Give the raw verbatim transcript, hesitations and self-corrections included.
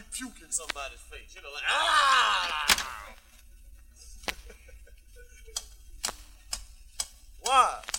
puke in somebody's face. You know, like, ah! Why?